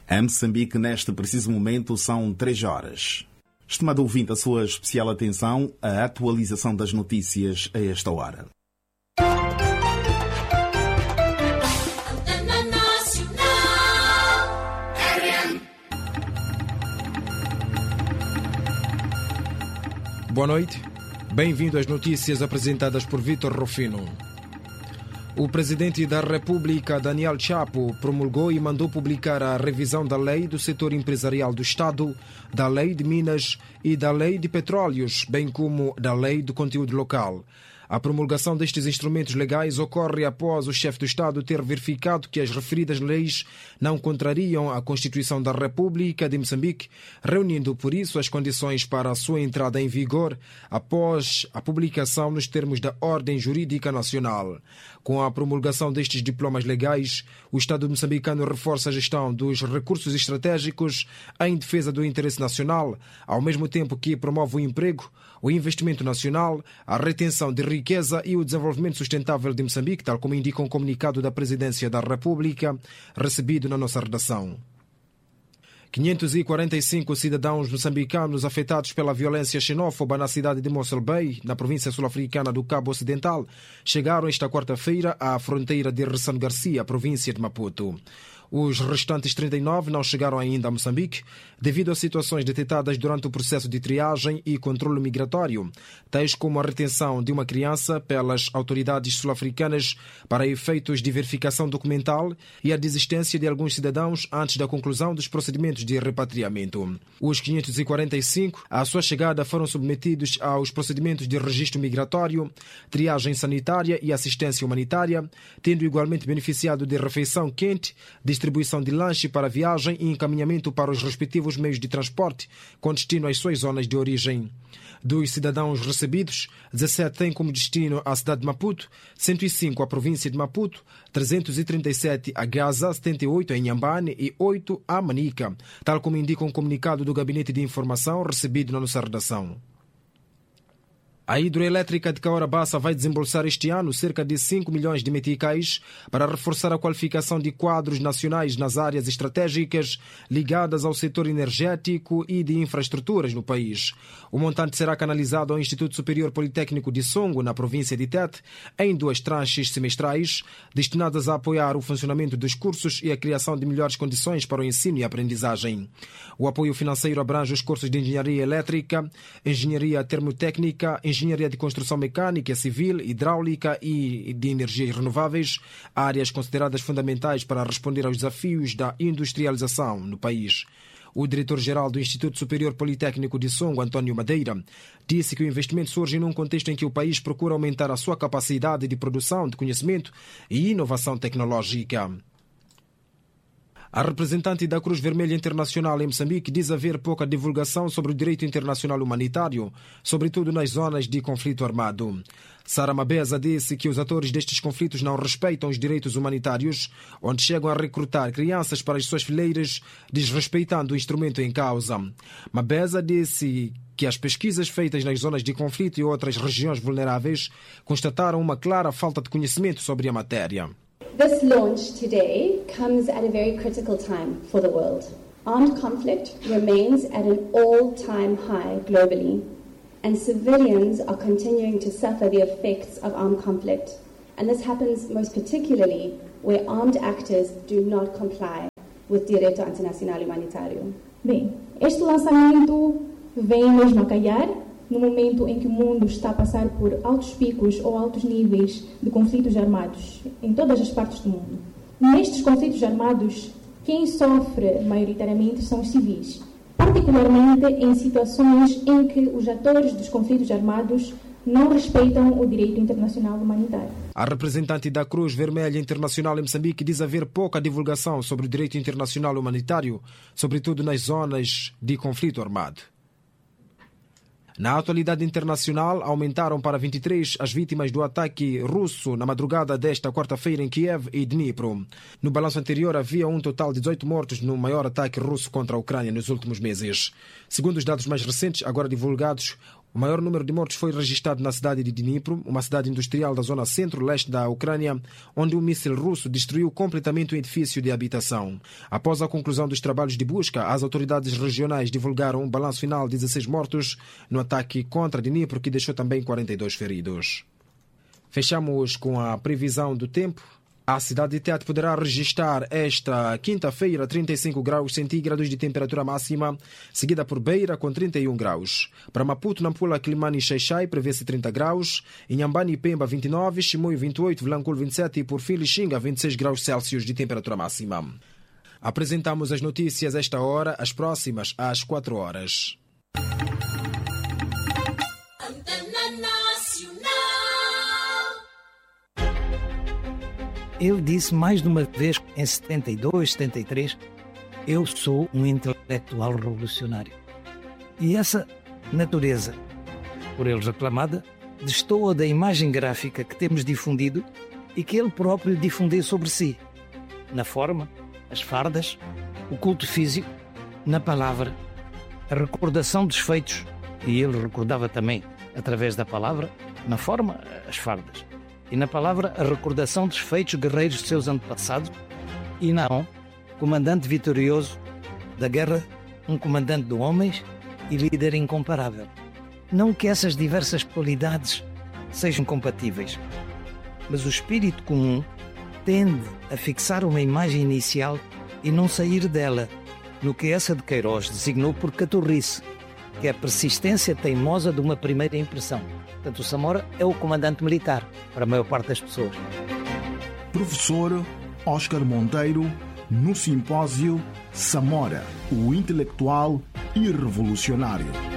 Em Moçambique, neste preciso momento, são 3 horas. Estimado ouvinte, a sua especial atenção à atualização das notícias a esta hora. Boa noite. Bem-vindo às notícias apresentadas por Vítor Rufino. O presidente da República, Daniel Chapo, promulgou e mandou publicar a revisão da Lei do Setor Empresarial do Estado, da Lei de Minas e da Lei de Petróleos, bem como da Lei do Conteúdo Local. A promulgação destes instrumentos legais ocorre após o chefe do Estado ter verificado que as referidas leis não contrariam a Constituição da República de Moçambique, reunindo por isso as condições para a sua entrada em vigor após a publicação nos termos da Ordem Jurídica Nacional. Com a promulgação destes diplomas legais, o Estado moçambicano reforça a gestão dos recursos estratégicos em defesa do interesse nacional, ao mesmo tempo que promove o emprego, o investimento nacional, a retenção de riqueza e o desenvolvimento sustentável de Moçambique, tal como indica um comunicado da Presidência da República, recebido na nossa redação. 545 cidadãos moçambicanos afetados pela violência xenófoba na cidade de Mossel Bay, na província sul-africana do Cabo Ocidental, chegaram esta quarta-feira à fronteira de Ressano Garcia, província de Maputo. Os restantes 39 não chegaram ainda a Moçambique devido a situações detectadas durante o processo de triagem e controle migratório, tais como a retenção de uma criança pelas autoridades sul-africanas para efeitos de verificação documental e a desistência de alguns cidadãos antes da conclusão dos procedimentos de repatriamento. Os 545, à sua chegada, foram submetidos aos procedimentos de registro migratório, triagem sanitária e assistência humanitária, tendo igualmente beneficiado de refeição quente, distribuição de lanche para viagem e encaminhamento para os respectivos meios de transporte com destino às suas zonas de origem. Dos cidadãos recebidos, 17 têm como destino a cidade de Maputo, 105 a província de Maputo, 337 a Gaza, 78 a Inhambane e 8 a Manica, tal como indica um comunicado do Gabinete de Informação recebido na nossa redação. A hidroelétrica de Cahora Bassa vai desembolsar este ano cerca de 5 milhões de meticais para reforçar a qualificação de quadros nacionais nas áreas estratégicas ligadas ao setor energético e de infraestruturas no país. O montante será canalizado ao Instituto Superior Politécnico de Songo, na província de Tete, em 2 tranches semestrais, destinadas a apoiar o funcionamento dos cursos e a criação de melhores condições para o ensino e aprendizagem. O apoio financeiro abrange os cursos de Engenharia Elétrica, Engenharia Termotécnica, Engenharia de Construção Mecânica, Civil, Hidráulica e de Energias Renováveis, áreas consideradas fundamentais para responder aos desafios da industrialização no país. O diretor-geral do Instituto Superior Politécnico de Songo, António Madeira, disse que o investimento surge num contexto em que o país procura aumentar a sua capacidade de produção de conhecimento e inovação tecnológica. A representante da Cruz Vermelha Internacional em Moçambique diz haver pouca divulgação sobre o direito internacional humanitário, sobretudo nas zonas de conflito armado. Sara Mabeza disse que os atores destes conflitos não respeitam os direitos humanitários, onde chegam a recrutar crianças para as suas fileiras, desrespeitando o instrumento em causa. Mabeza disse que as pesquisas feitas nas zonas de conflito e outras regiões vulneráveis constataram uma clara falta de conhecimento sobre a matéria. This launch today comes at a very critical time for the world. Armed conflict remains at an all-time high globally, and civilians are continuing to suffer the effects of armed conflict. And this happens most particularly where armed actors do not comply with Direito Internacional Humanitário. Bem, este lançamento vem mesmo a calhar no momento em que o mundo está a passar por altos picos ou altos níveis de conflitos armados em todas as partes do mundo. Nestes conflitos armados, quem sofre maioritariamente são os civis, particularmente em situações em que os atores dos conflitos armados não respeitam o direito internacional humanitário. A representante da Cruz Vermelha Internacional em Moçambique diz haver pouca divulgação sobre o direito internacional humanitário, sobretudo nas zonas de conflito armado. Na atualidade internacional, aumentaram para 23 as vítimas do ataque russo na madrugada desta quarta-feira em Kiev e Dnipro. No balanço anterior, havia um total de 18 mortos no maior ataque russo contra a Ucrânia nos últimos meses. Segundo os dados mais recentes, agora divulgados, O maior número de mortos foi registrado na cidade de Dnipro, uma cidade industrial da zona centro-leste da Ucrânia, onde um míssil russo destruiu completamente um edifício de habitação. Após a conclusão dos trabalhos de busca, as autoridades regionais divulgaram um balanço final de 16 mortos no ataque contra Dnipro, que deixou também 42 feridos. Fechamos com a previsão do tempo. A cidade de Tete poderá registrar esta quinta-feira 35 graus centígrados de temperatura máxima, seguida por Beira com 31 graus. Para Maputo, Nampula, Quilimane e Xai-Xai prevê-se 30 graus, Inhambane e Pemba 29, Chimoio 28, Vilanculo 27 e por fim Lixinga 26 graus Celsius de temperatura máxima. Apresentamos as notícias a esta hora, as próximas às 4 horas. Ele disse mais de uma vez, em 72, 73, eu sou um intelectual revolucionário. E essa natureza, por ele reclamada, destoa da imagem gráfica que temos difundido e que ele próprio difundiu sobre si. Na forma, as fardas, o culto físico, na palavra, a recordação dos feitos, e ele recordava também, através da palavra, na forma, as fardas. E na palavra, a recordação dos feitos guerreiros de seus antepassados, e não, comandante vitorioso da guerra, um comandante de homens e líder incomparável. Não que essas diversas qualidades sejam compatíveis, mas o espírito comum tende a fixar uma imagem inicial e não sair dela, no que essa de Queiroz designou por caturrice, que é a persistência teimosa de uma primeira impressão. Portanto, o Samora é o comandante militar, para a maior parte das pessoas. Professor Oscar Monteiro, no simpósio Samora, o intelectual e revolucionário.